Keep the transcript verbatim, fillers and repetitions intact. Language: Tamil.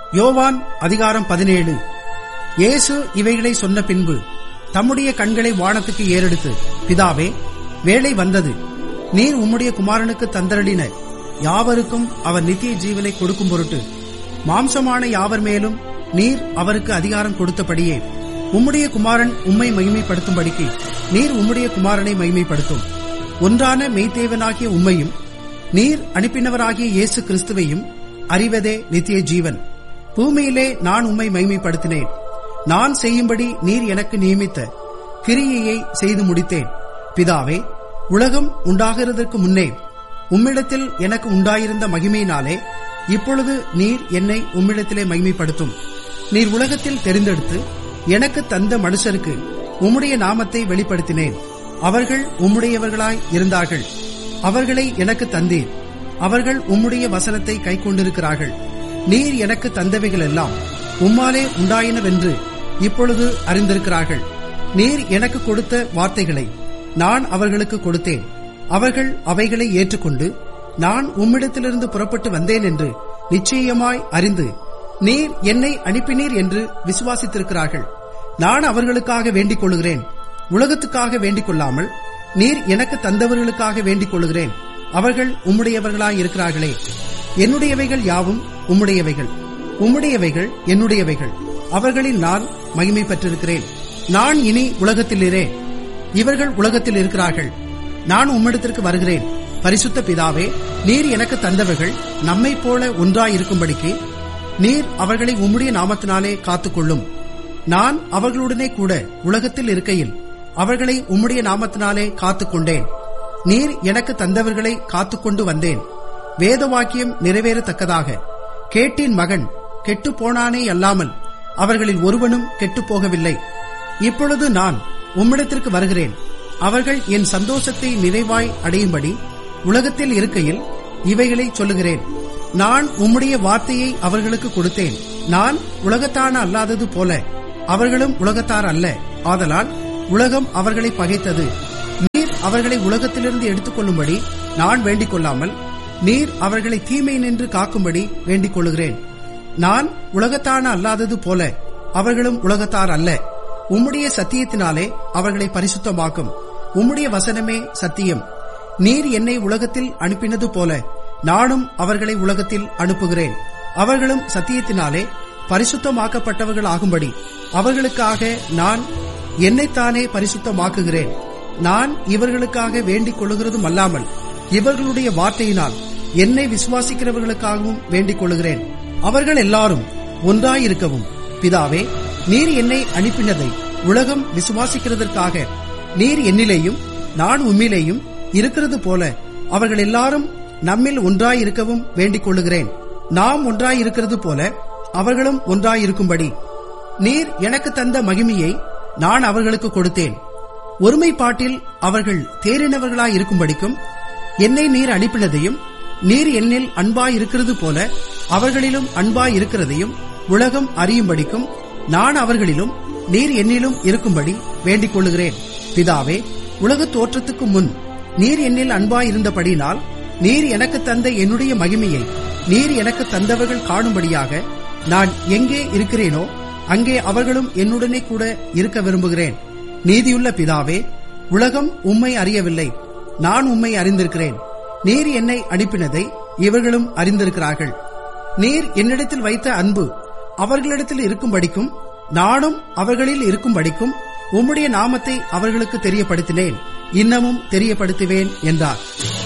யோவான் அதிகாரம் பதினேழு. இயேசு இவைகளை சொன்ன பின்பு தம்முடைய கண்களை வானத்துக்கு ஏறெடுத்து, பிதாவே, வேளை வந்தது. நீர் உம்முடைய குமாரனுக்கு தந்தருளின யாவருக்கும் அவர் நித்திய ஜீவனை கொடுக்கும் பொருட்டு மாம்சமான யாவர் மேலும் நீர் அவருக்கு அதிகாரம் கொடுத்தபடியே உம்முடைய குமாரன் உம்மை மகிமைப்படுத்தும்படிக்கு நீர் உம்முடைய குமாரனை மகிமைப்படுத்தும். ஒன்றான மெய்தேவனாகிய உம்மையும் நீர் அனுப்பினவராகிய இயேசு கிறிஸ்துவையும் அறிவதே நித்திய ஜீவன். பூமியிலே நான் உம்மை மகிமைப்படுத்தினேன். நான் செய்யும்படி நீர் எனக்கு நியமித்த கிரியையை செய்து முடித்தேன். பிதாவே, உலகம் உண்டாகிறதற்கு முன்னே உம்மிடத்தில் எனக்கு உண்டாயிருந்த மகிமையினாலே இப்பொழுது நீர் என்னை உம்மிடத்திலே மகிமைப்படுத்தும். நீர் உலகத்தில் தெரிந்தெடுத்து எனக்கு தந்த மனுஷருக்கு உம்முடைய நாமத்தை வெளிப்படுத்தினேன். அவர்கள் உம்முடையவர்களாய் இருந்தார்கள். அவர்களை எனக்கு தந்தீர். அவர்கள் உம்முடைய வசனத்தை கைக்கொண்டிருக்கிறார்கள். நீர் எனக்கு தந்தவைகள் எல்லாம் உம்மாலே உண்டாயினவென்று இப்பொழுது அறிந்திருக்கிறார்கள். நீர் எனக்கு கொடுத்த வார்த்தைகளை நான் அவர்களுக்கு கொடுத்தேன். அவர்கள் அவைகளை ஏற்றுக்கொண்டு நான் உம்மிடத்திலிருந்து புறப்பட்டு வந்தேன் என்று நிச்சயமாய் அறிந்து நீர் என்னை அனுப்பினீர் என்று விசுவாசித்திருக்கிறார்கள். நான் அவர்களுக்காக வேண்டிக் கொள்கிறேன். உலகத்துக்காக வேண்டிக் கொள்ளாமல் நீர் எனக்கு தந்தவர்களுக்காக வேண்டிக் கொள்கிறேன். அவர்கள் உம்முடையவர்களாய் இருக்கிறார்களே. என்னுடையவைகள் யாவும் உம்முடையவைகள், உம்முடையவைகள் என்னுடையவைகள். அவர்களில் நான் மகிமை பெற்றிருக்கிறேன். நான் இனி உலகத்திலிரே, இவர்கள் உலகத்தில் இருக்கிறார்கள். நான் உம்மிடத்திற்கு வருகிறேன். பரிசுத்த பிதாவே, நீர் எனக்கு தந்தவர்கள் நம்மை போல ஒன்றாயிருக்கும்படிக்கு நீர் அவர்களை உம்முடைய நாமத்தினாலே காத்துக்கொள்ளும். நான் அவர்களுடனே கூட உலகத்தில் இருக்கையில் அவர்களை உம்முடைய நாமத்தினாலே காத்துக்கொண்டேன். நீர் எனக்கு தந்தவர்களை காத்துக்கொண்டு வந்தேன். வேத வாக்கியம் நிறைவேறத்தக்கதாக கேட்டின் மகன் கெட்டு போனானே அல்லாமல் அவர்களில் ஒருவனும் கெட்டுப் போகவில்லை. இப்பொழுது நான் உம்மிடத்திற்கு வருகிறேன். அவர்கள் என் சந்தோஷத்தை நிறைவாய் அடையும்படி உலகத்தில் இருக்கையில் இவைகளை சொல்லுகிறேன். நான் உம்முடைய வார்த்தையை அவர்களுக்கு கொடுத்தேன். நான் உலகத்தான அல்லாதது போல அவர்களும் உலகத்தார் அல்ல. ஆதலால் உலகம் அவர்களை பகைத்தது. நீர் அவர்களை உலகத்திலிருந்து எடுத்துக் கொள்ளும்படி நான் வேண்டிக் கொள்ளாமல் நீர் அவர்களை தீமை நின்று காக்கும்படி வேண்டிக் கொள்ளுகிறேன். நான் உலகத்தான அல்லாதது போல அவர்களும் உலகத்தார் அல்ல. உம்முடைய சத்தியத்தினாலே அவர்களை பரிசுத்தமாக்கும். உம்முடைய வசனமே சத்தியம். நீர் என்னை உலகத்தில் அனுப்பினது போல நானும் அவர்களை உலகத்தில் அனுப்புகிறேன். அவர்களும் சத்தியத்தினாலே பரிசுத்தமாக்கப்பட்டவர்கள் ஆகும்படி அவர்களுக்காக நான் என்னைத்தானே பரிசுத்தமாக்குகிறேன். நான் இவர்களுக்காக வேண்டிக் கொள்ளுகிறதும் அல்லாமல் இவர்களுடைய வார்த்தையினால் என்னை விசுவாசிக்கிறவர்களுக்காகவும் வேண்டிக் கொள்ளுகிறேன். அவர்கள் எல்லாரும் ஒன்றாயிருக்கவும், பிதாவே, நீர் என்னை அனுப்பினதை உலகம் விசுவாசிக்கிறதற்காக நீர் என்னிலேயும் நான் உம்மிலேயும் இருக்கிறது போல அவர்கள் எல்லாரும் நம்மில் ஒன்றாயிருக்கவும் வேண்டிக் கொள்ளுகிறேன். நாம் ஒன்றாயிருக்கிறது போல அவர்களும் ஒன்றாயிருக்கும்படி நீர் எனக்கு தந்த மகிமையை நான் அவர்களுக்கு கொடுத்தேன். ஒருமைப்பாட்டில் அவர்கள் தேறினவர்களாயிருக்கும்படிக்கும் என்னை நீர் அனுப்பினதையும் நீர் என்னில் அன்பாயிருக்கிறது போல அவர்களிலும் அன்பாயிருக்கிறதையும் உலகம் அறியும்படிக்கும் நான் அவர்களிலும் நீர் என்னிலும் இருக்கும்படி வேண்டிக் கொள்ளுகிறேன். பிதாவே, உலக தோற்றத்துக்கு முன் நீர் என்னில் அன்பாயிருந்தபடினால் நீர் எனக்கு தந்த என்னுடைய மகிமையை நீர் எனக்கு தந்தவர்கள் காணும்படியாக நான் எங்கே இருக்கிறேனோ அங்கே அவர்களும் என்னுடனே கூட இருக்க விரும்புகிறேன். நீதியுள்ள பிதாவே, உலகம் உம்மை அறியவில்லை, நான் உம்மை அறிந்திருக்கிறேன். நீர் என்னை அனுப்பினதை இவர்களும் அறிந்திருக்கிறார்கள். நீர் என்னிடத்தில் வைத்த அன்பு அவர்களிடத்தில் இருக்கும்படிக்கும் நானும் அவர்களில் இருக்கும்படிக்கும் உம்முடைய நாமத்தை அவர்களுக்கு தெரியப்படுத்தினேன், இன்னமும் தெரியப்படுத்துவேன் என்றார்.